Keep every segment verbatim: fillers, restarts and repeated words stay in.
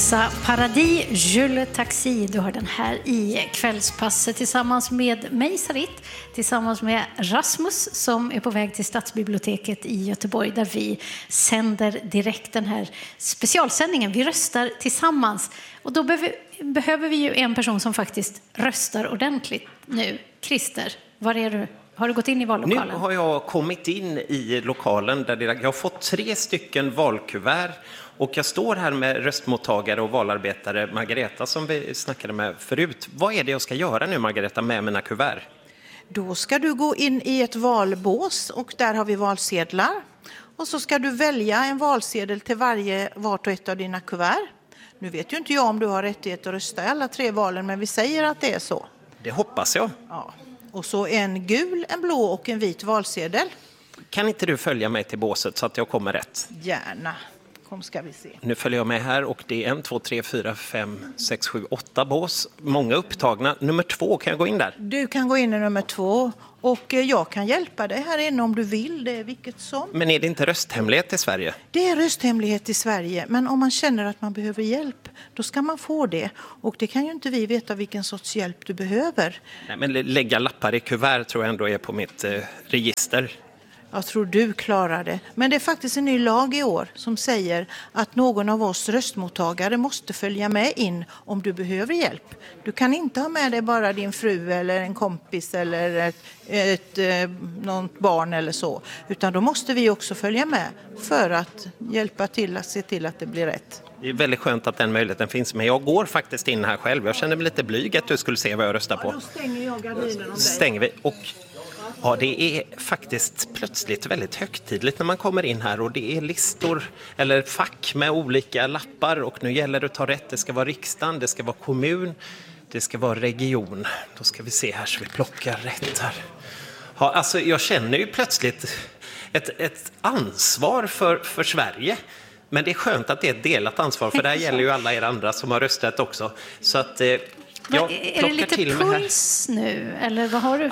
Sa Paradis, Je le taxi. Du har den här i kvällspasset tillsammans med mig, Sarit, tillsammans med Rasmus som är på väg till Stadsbiblioteket i Göteborg där vi sänder direkt den här specialsändningen. Vi röstar tillsammans och då behöver, behöver vi ju en person som faktiskt röstar ordentligt nu. Christer, var är du? Har du gått in i vallokalen? Nu har jag kommit in i lokalen där jag har fått tre stycken valkuvert. Och jag står här med röstmottagare och valarbetare Margareta som vi snackade med förut. Vad är det jag ska göra nu, Margareta, med mina kuvert? Då ska du gå in i ett valbås och där har vi valsedlar. Och så ska du välja en valsedel till varje vart och ett av dina kuvert. Nu vet ju inte jag om du har rättighet att rösta i alla tre valen, men vi säger att det är så. Det hoppas jag. Ja. Och så en gul, en blå och en vit valsedel. Kan inte du följa mig till båset så att jag kommer rätt? Gärna. Kom ska vi se. Nu följer jag med här och det är en, två, tre, fyra, fem, sex, sju, åtta bås. Många upptagna. Nummer två, kan jag gå in där? Du kan gå in i nummer två och jag kan hjälpa dig här inne om du vill. Det är vilket som. Men är det inte rösthemlighet i Sverige? Det är rösthemlighet i Sverige, men om man känner att man behöver hjälp, då ska man få det. Och det kan ju inte vi veta vilken sorts hjälp du behöver. Nej, men lägga lappar i kuvert tror jag ändå är på mitt eh, register. Jag tror du klarar det. Men det är faktiskt en ny lag i år som säger att någon av oss röstmottagare måste följa med in om du behöver hjälp. Du kan inte ha med dig bara din fru eller en kompis eller ett, ett, ett, något barn eller så. Utan då måste vi också följa med för att hjälpa till att se till att det blir rätt. Det är väldigt skönt att den möjligheten finns. Men jag går faktiskt in här själv. Jag känner mig lite blyg att du skulle se vad jag röstar på. Ja, då stänger jag gardinen om dig. Stänger vi. Och ja, det är faktiskt plötsligt väldigt högtidligt när man kommer in här och det är listor eller fack med olika lappar och nu gäller det att ta rätt. Det ska vara riksdagen, det ska vara kommun, det ska vara region. Då ska vi se här så vi plockar rätt här. Ja, alltså jag känner ju plötsligt ett, ett ansvar för, för Sverige. Men det är skönt att det är ett delat ansvar för det här gäller ju alla er andra som har röstat också. Så att eh, jag är det lite till puls nu eller vad har du?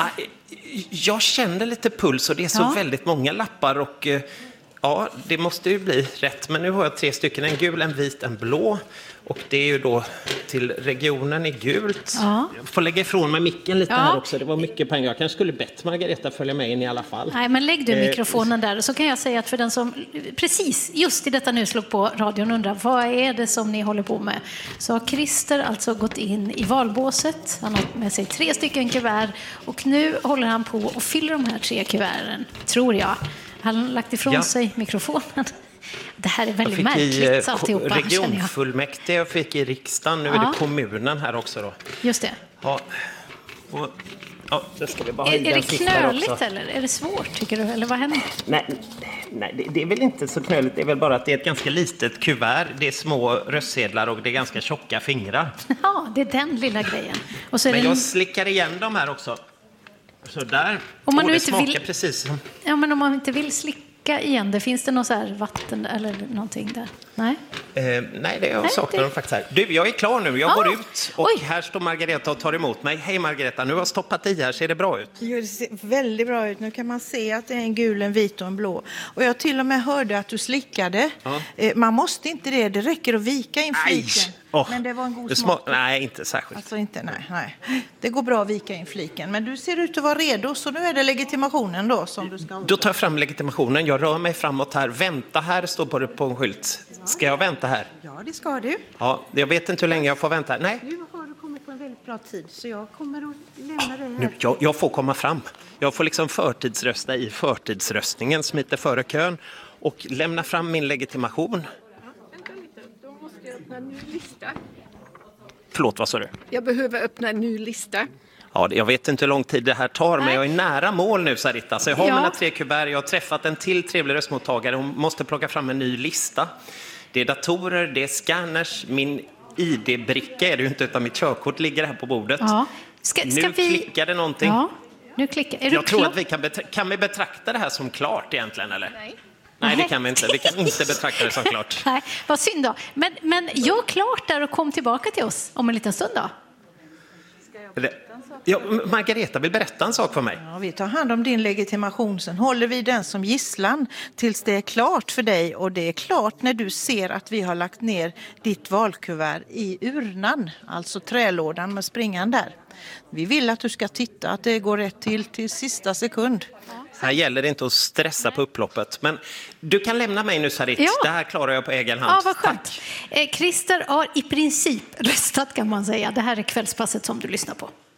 Jag känner lite puls och det är så ja. väldigt många lappar och ja, det måste ju bli rätt. Men nu har jag tre stycken, en gul, en vit, en blå. Och det är ju då till regionen i gult. Ja. Jag får lägga ifrån mig micken lite ja. här också. Det var mycket pengar. Jag kanske skulle bett Margareta följa med in i alla fall. Nej, men lägg du mikrofonen där. Så kan jag säga att för den som precis just i detta nu slog på radion undrar vad är det som ni håller på med. Så har Christer alltså gått in i valbåset. Han har med sig tre stycken kuvert. Och nu håller han på och fyller de här tre kuverten, tror jag. Han har lagt ifrån ja. sig mikrofonen. Det här är väldigt jag fick märkligt i alltihopa, regionfullmäktige, jag fick i riksdagen, nu ja. är det kommunen här också då. Just det. Ja, och, ja det ska vi bara är, är det knöligt eller är det svårt tycker du? Eller vad händer? Nej, nej det, det är väl inte så knöligt, det är väl bara att det är ett ganska litet kuvert, det är små röstsedlar och det är ganska tjocka fingrar. Ja, det är den lilla grejen. Och så är Men det jag en... slickar igen de här också. Så där. Om man och nu det inte smakar vill... precis som... Ja, men om man inte vill slicka igen, det finns det något så här vatten eller någonting där? Nej? Eh, nej, det jag nej, saknar det... de faktiskt här. Du, jag är klar nu. Jag ah, går ut och oj. här står Margareta och tar emot mig. Hej Margareta, nu har jag stoppat i här. Ser det bra ut? Jo, det ser väldigt bra ut. Nu kan man se att det är en gul, en vit och en blå. Och jag till och med hörde att du slickade. Ah. Eh, man måste inte det. Det räcker att vika in fliken. Oh, men det var en god smak. smak. Nej, inte särskilt. Alltså inte, nej, nej. Det går bra att vika in fliken. Men du ser ut att vara redo, så nu är det legitimationen då som du ska... Då tar jag fram legitimationen. Jag rör mig framåt här. Vänta här, står på, på en skylt. Ska jag vänta här? Ja, det ska du. Ja, jag vet inte hur länge jag får vänta här. Nej. Nu har du kommit på en väldigt bra tid, så jag kommer att lämna dig här. Nu, jag, jag får komma fram. Jag får liksom förtidsrösta i förtidsröstningen, smita före kön och lämna fram min legitimation. Öppna en ny lista. Förlåt, vad sa du? Jag behöver öppna en ny lista. Ja, jag vet inte hur lång tid det här tar, Nej. men jag är nära mål nu, Sarita. Så jag har ja. mina tre kuvert, jag har träffat en till trevlig röstmottagare. Hon måste plocka fram en ny lista. Det är datorer, det är scanners, min I D-bricka är det ju inte, utan mitt körkort ligger här på bordet. Ja. Ska, ska nu vi... klickar det någonting. Ja, nu klickar. Är jag du tror klar? att vi kan, betra- kan vi betrakta det här som klart egentligen, eller? Nej. Nej, det kan vi inte. Vi kan inte betrakta det som klart. Nej, vad synd då. Men, men gör klart där och kom tillbaka till oss om en liten stund då. Ska jag Ja, Margareta vill berätta en sak för mig. Ja, vi tar hand om din legitimation, sen håller vi den som gisslan tills det är klart för dig. Och det är klart när du ser att vi har lagt ner ditt valkuvert i urnan, alltså trälådan med springan där. Vi vill att du ska titta att det går rätt till till sista sekund. Här gäller det inte att stressa på upploppet. Men du kan lämna mig nu, Sarit. Ja. Det här klarar jag på egen hand. Ja, vad skönt. Eh, Christer har i princip röstat, kan man säga. Det här är kvällspasset som du lyssnar på.